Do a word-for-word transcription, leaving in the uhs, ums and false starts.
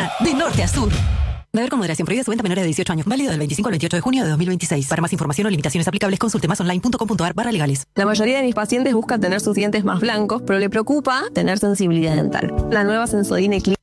sonrisa de norte a sur. Beber con moderación. Prohibida su venta a menores de dieciocho años. Válido del veinticinco al veintiocho de junio de dos mil veintiséis. Para más información o limitaciones aplicables, consulte masonline.com.ar barra legales. La mayoría de mis pacientes buscan tener sus dientes más blancos, pero le preocupa tener sensibilidad dental. La nueva Sensodyne Clean